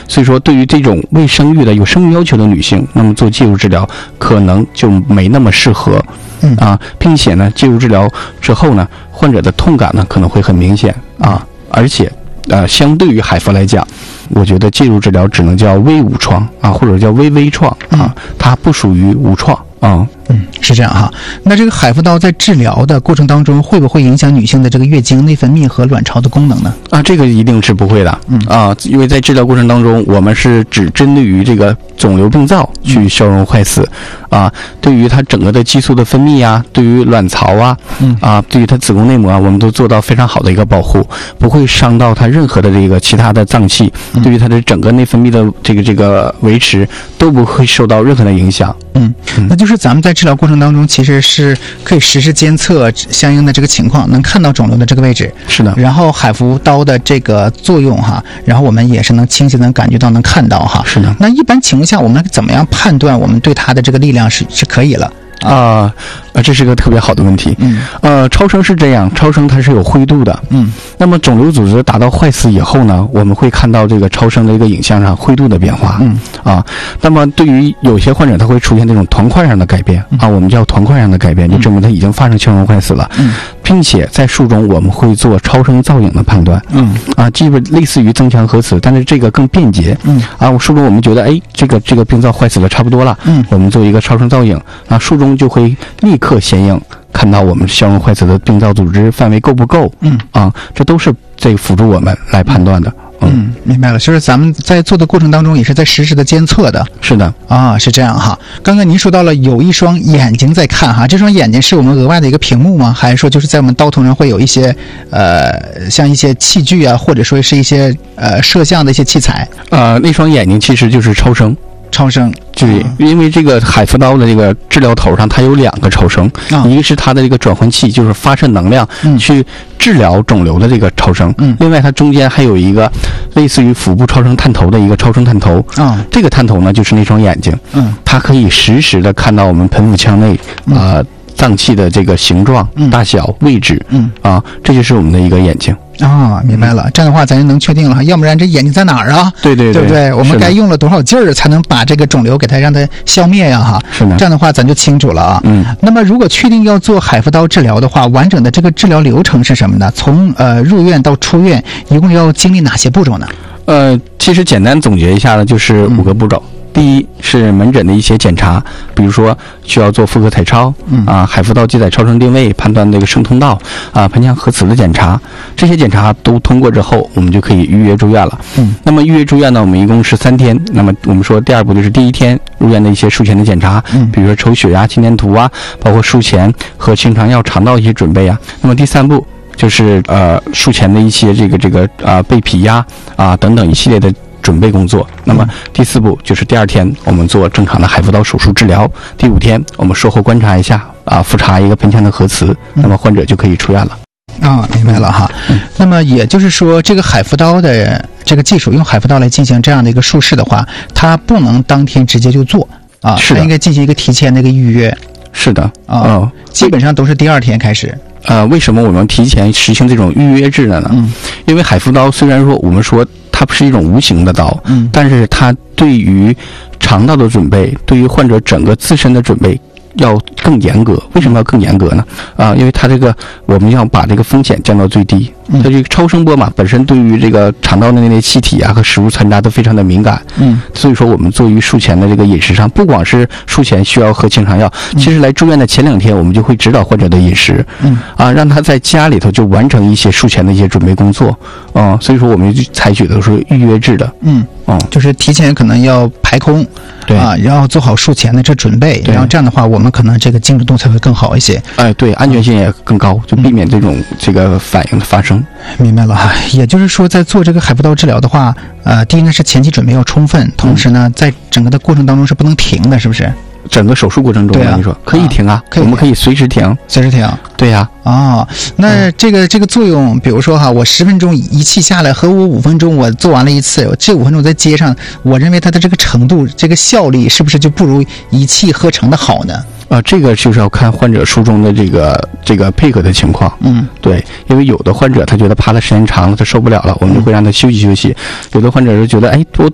所以说对于这种未生育的有生育要求的女性，那么做介入治疗可能就没那么适合。并且呢，介入治疗之后呢，患者的痛感呢可能会很明显而且相对于海服来讲，我觉得介入治疗只能叫微无创或者叫微创它不属于无创是这样哈。那这个海服刀在治疗的过程当中，会不会影响女性的这个月经、内分泌和卵巢的功能呢？ 这个一定是不会的因为在治疗过程当中，我们是只针对于这个肿瘤病灶去消融坏死对于它整个的激素的分泌对于卵巢对于它子宫内膜我们都做到非常好的一个保护，不会伤到它任何的这个其他的脏器，对于它的整个内分泌的这个维持都不会受到任何的影响。 那就是咱们在治疗过程当中，其实是可以实时监测相应的这个情况，能看到肿瘤的这个位置。 是的。 然后海服刀的这个作用然后我们也是能清晰能感觉到、能看到是的。 那一般情况下，我们怎么样判断我们对它的这个力量是可以了？ 这是个特别好的问题。超声是这样，超声它是有灰度的。那么肿瘤组织达到坏死以后呢，我们会看到这个超声的一个影像上灰度的变化。那么对于有些患者，他会出现这种团块上的改变我们叫团块上的改变，就证明他已经发生消融坏死了。并且在术中我们会做超声造影的判断。基本类似于增强核磁，但是这个更便捷。术中我们觉得这个病灶坏死了差不多了，我们做一个超声造影术中就会立刻显影看到我们消融坏死的病灶组织范围够不够。这都是这个辅助我们来判断的。 明白了，就是咱们在做的过程当中也是在实时的监测的。 是的是这样哈。刚刚您说到了有一双眼睛在看这双眼睛是我们额外的一个屏幕吗？还是说就是在我们刀头上会有一些像一些器具或者说是一些摄像的一些器材？ 那双眼睛其实就是超声。对，因为这个海服刀的这个治疗头上它有2个超声，一个是它的这个转换器，就是发射能量去治疗肿瘤的这个超声，另外它中间还有一个类似于腹部超声探头的一个超声探头。这个探头呢就是那双眼睛，它可以实时的看到我们盆腹腔内脏器的这个形状、大小、位置。这就是我们的一个眼睛。 明白了。这样的话咱就能确定了，要不然这眼睛在哪儿对不对？我们该用了多少劲儿才能把这个肿瘤给它让它消灭是的。 这样的话咱就清楚了那么如果确定要做海服刀治疗的话，完整的这个治疗流程是什么呢？从入院到出院一共要经历哪些步骤呢？ 其实简单总结一下呢，就是5个步骤。第一是门诊的一些检查，比如说需要做妇科彩超海服刀机载超声定位判断这个生通道盆腔核磁的检查，这些检查都通过之后，我们就可以预约住院了。那么预约住院呢，我们一共是3天。那么我们说第2步就是第1天入院的一些术前的检查，比如说抽血心电图包括术前和清肠药、肠道一些准备那么第3步就是术前的一些这个背皮压等等一系列的准备工作。那么第4步就是第2天我们做正常的海服刀手术治疗，第5天我们术后观察一下复查一个盆腔的核磁，那么患者就可以出院了。 明白了哈。那么也就是说，这个海服刀的这个技术，用海服刀来进行这样的一个术式的话，它不能当天直接就做是的， 它应该进行一个提前的一个预约。 是的基本上都是第2天开始。 为什么我们提前实行这种预约制的呢？因为海服刀虽然说我们说它不是一种无形的刀，但是它对于肠道的准备，对于患者整个自身的准备要更严格。为什么要更严格呢？因为它这个我们要把这个风险降到最低。它这个超声波本身对于这个肠道内的气体和食物残渣都非常的敏感。所以说我们做于术前的这个饮食上，不光是术前需要喝清肠药，其实来住院的前2天我们就会指导患者的饮食，让他在家里头就完成一些术前的一些准备工作。所以说我们就采取的是预约制的。 就是提前可能要排空， 对然后做好术前的这准备，然后这样的话我们可能这个精准度才会更好一些。 对，安全性也更高，就避免这个反应的发生。 明白了哈。也就是说在做这个海服刀治疗的话，第一呢是前期准备要充分，同时呢在整个的过程当中是不能停的，是不是？ 整个手术过程中你说可以停我们可以随时停。对呀。 那这个作用，比如说我10分钟仪器下来和我5分钟我做完了一次，这5分钟再接上，我认为它的这个程度，这个效力是不是就不如仪器合成的好呢？ 这个就是要看患者术中的这个配合的情况。对，因为有的患者他觉得趴的时间长了，他受不了了，我们就会让他休息休息。有的患者是觉得我